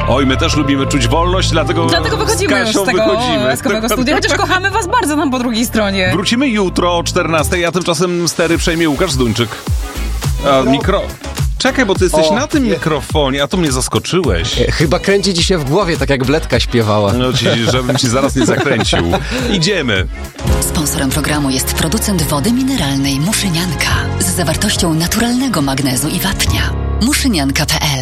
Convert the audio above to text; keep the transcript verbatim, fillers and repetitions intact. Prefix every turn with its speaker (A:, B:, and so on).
A: Oj, my też lubimy czuć wolność, dlatego,
B: dlatego wychodzimy
A: z
B: już
A: Kasią
B: z tego
A: wychodzimy.
B: laskowego studia, chociaż kochamy was bardzo tam po drugiej stronie.
A: Wrócimy jutro o czternastej, a tymczasem stery przejmie Łukasz Zduńczyk. A, mikro... Czekaj, bo ty jesteś
C: O,
A: na tym
C: je-
A: mikrofonie, a tu mnie zaskoczyłeś.
C: E, Chyba kręci ci się w głowie, tak jak Bledka śpiewała.
A: No ci, żebym ci zaraz nie zakręcił. Idziemy.
D: Sponsorem programu jest producent wody mineralnej Muszynianka z zawartością naturalnego magnezu i wapnia. muszynianka kropka pe el